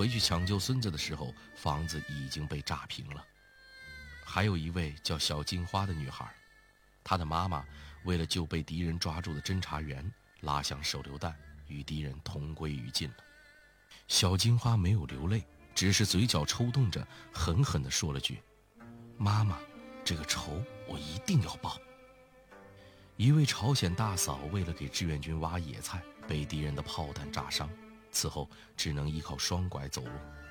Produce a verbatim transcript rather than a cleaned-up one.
回去抢救孙子的时候，房子已经被炸平了。还有一位叫小金花的女孩，她的妈妈为了救被敌人抓住的侦察员，拉响手榴弹，与敌人同归于尽了。小金花没有流泪，只是嘴角抽动着，狠狠地说了句：妈妈，这个仇我一定要报。一位朝鲜大嫂为了给志愿军挖野菜，被敌人的炮弹炸伤，此后只能依靠双拐走路。